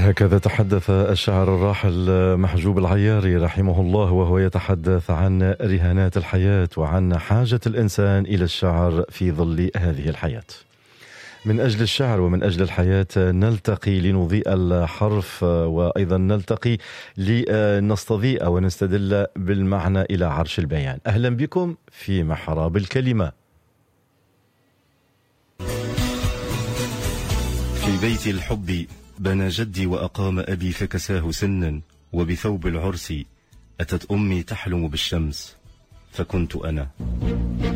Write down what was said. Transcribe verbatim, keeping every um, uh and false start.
هكذا تحدث الشاعر الراحل محجوب العياري رحمه الله، وهو يتحدث عن رهانات الحياة وعن حاجة الإنسان إلى الشعر في ظل هذه الحياة. من أجل الشعر ومن أجل الحياة نلتقي لنضيء الحرف، وأيضا نلتقي لنستضيء ونستدل بالمعنى إلى عرش البيان. أهلا بكم في محراب الكلمة. في بيت الحب بنى جدي وأقام أبي فكساه سنا، وبثوب العرس أتت أمي تحلم بالشمس فكنت أنا.